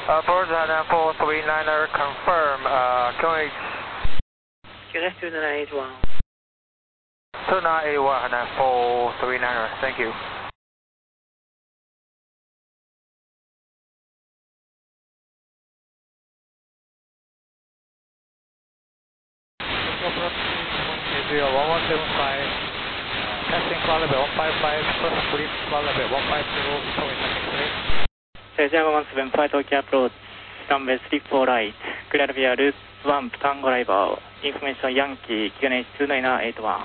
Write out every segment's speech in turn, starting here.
Bird 439er, confirm, QH. QNH 2981. 2981, 439er, thank you. Jeju 1175, casting flight level 155, first brief flight level 150, information clear. Jeju 1175, Tokyo approach, runway 34 right, clear via route 1, Tango arrival, information Yankee, QNH 29981.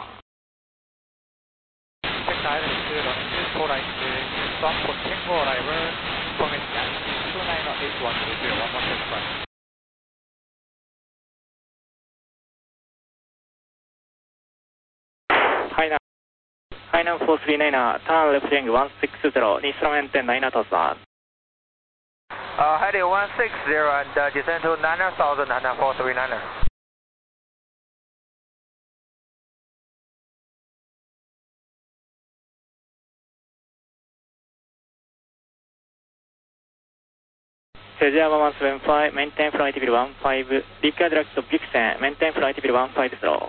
Check direct running 34 right, route 1 for Tango arrival, information Yankee 29981, Jeju 1175. Hainan 439er, turn left heading 160, instrument 9 thousand. Heading 160 and descend to 9000 and 439er. Jeju 1175, maintain flight level 15, required direct to Bixen, maintain flight level 150.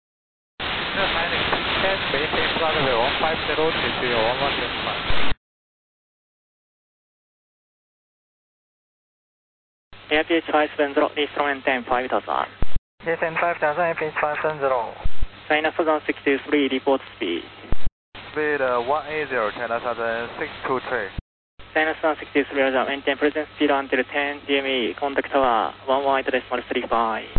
Maintain flight level 150, Jeju 1175. AirPH 570, instrument 5000. Descend 5000, AirPH 570. China Southern 63, report speed. Speed 180, China Southern 623. China Southern 63, Roger, maintain present speed until 10 DME, contact tower 11.35.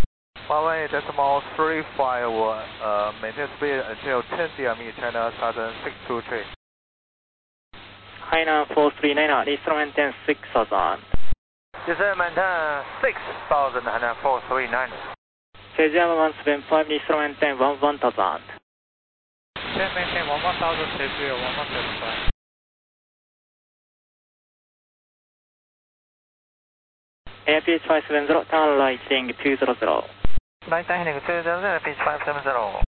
11.35, maintain speed until 10 DME, China Southern 623. Hainan 439er, instrument 6000. Descend maintain 6000 and 439. Jeju 1175, instrument 1000. Maintain 1000, Jeju 1175. AirPH 570, turn right heading 200. Right heading 200, AirPH 570.